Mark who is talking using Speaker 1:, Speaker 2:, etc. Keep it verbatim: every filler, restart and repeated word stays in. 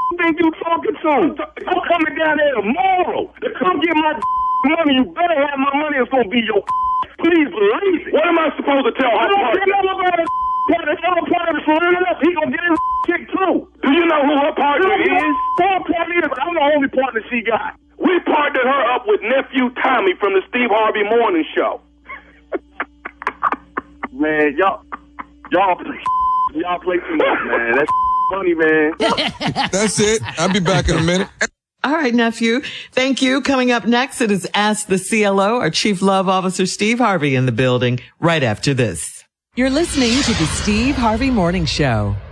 Speaker 1: think you talking to? I'm coming down there tomorrow to come get my money. You better have my money. It's gonna be your. Please believe it. What am I supposed to tell her? I don't care nothing about it. The other part of the surrender, he gonna get his kicked too. Do you know who her partner is? Her partner is. I'm the only partner she got. We partnered her up with nephew Tommy from the Steve Harvey Morning Show. Man, y'all, y'all play, y'all play too much, man. That's funny, man.
Speaker 2: That's it. I'll be back in a minute.
Speaker 3: All right, nephew. Thank you. Coming up next, it is Ask the C L O, our Chief Love Officer Steve Harvey in the building right after this.
Speaker 4: You're listening to the Steve Harvey Morning Show.